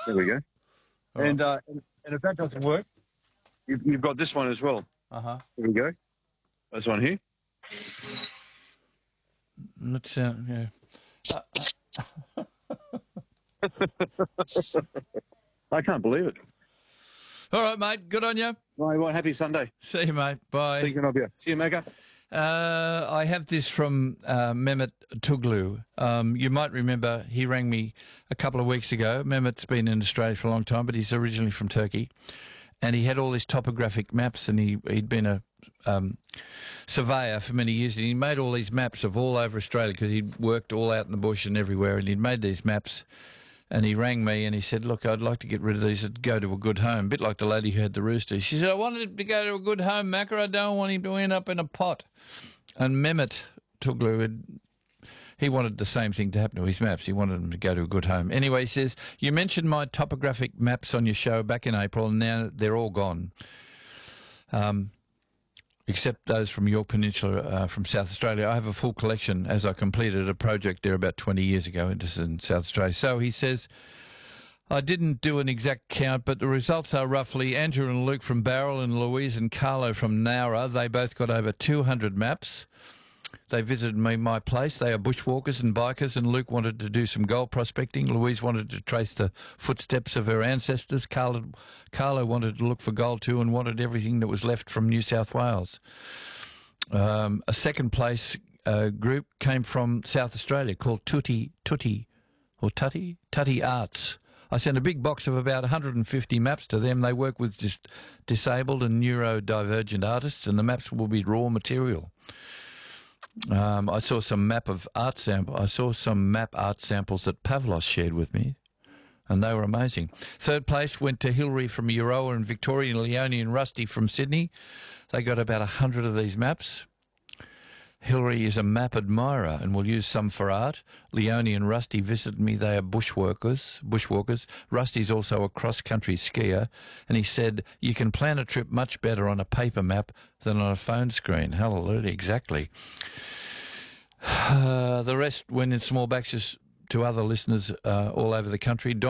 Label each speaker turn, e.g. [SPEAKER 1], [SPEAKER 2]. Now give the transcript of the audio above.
[SPEAKER 1] There we go.
[SPEAKER 2] All
[SPEAKER 1] And,
[SPEAKER 2] right.
[SPEAKER 1] and if that doesn't work, you've got this one as well.
[SPEAKER 2] Uh-huh.
[SPEAKER 1] There we go. This one here.
[SPEAKER 2] Let's, yeah.
[SPEAKER 1] I can't believe it.
[SPEAKER 2] All right, mate. Good on you.
[SPEAKER 1] Well, happy Sunday.
[SPEAKER 2] See you, mate. Bye.
[SPEAKER 1] Thinking of you. See you, Mega.
[SPEAKER 2] I have this from Mehmet Tuglu. You might remember he rang me a couple of weeks ago. Mehmet's been in Australia for a long time, but he's originally from Turkey. And he had all these topographic maps, and he'd been a surveyor for many years, and he made all these maps of all over Australia because he'd worked all out in the bush and everywhere, and he'd made these maps. And he rang me and he said, look, I'd like to get rid of these and go to a good home, a bit like the lady who had the rooster. She said, I wanted him to go to a good home, Macca. I don't want him to end up in a pot. And Mehmet Tuglu, he wanted the same thing to happen to his maps. He wanted them to go to a good home. Anyway, he says, you mentioned my topographic maps on your show back in April, and now they're all gone. Except those from York Peninsula from South Australia. I have a full collection as I completed a project there about 20 years ago. This is in South Australia. So he says, I didn't do an exact count, but the results are roughly Andrew and Luke from Barrel and Louise and Carlo from Nowra. They both got over 200 maps. They visited my place. They are bushwalkers and bikers, and Luke wanted to do some gold prospecting. Louise wanted to trace the footsteps of her ancestors. Carlo wanted to look for gold too and wanted everything that was left from New South Wales. A second place group came from South Australia called Tutti Arts. I sent a big box of about 150 maps to them. They work with just disabled and neurodivergent artists, and the maps will be raw material. I saw some map art samples that Pavlos shared with me, and they were amazing. Third place went to Hillary from Euroa and Victoria, and Leonie and Rusty from Sydney. They got about 100 of these maps. Hillary is a map admirer and will use some for art. Leonie and Rusty visited me. They are bushwalkers. Rusty's also a cross-country skier, and he said, you can plan a trip much better on a paper map than on a phone screen. Hallelujah, exactly. The rest went in small batches to other listeners all over the country.